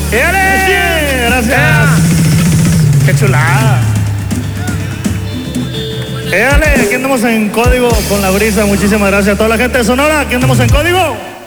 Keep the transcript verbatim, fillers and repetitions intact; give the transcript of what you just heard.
¡Éale! Gracias. ¡Qué chulada! ¡Éale! Aquí andamos en código con la brisa. Muchísimas gracias a toda la gente de Sonora. Aquí andamos en código.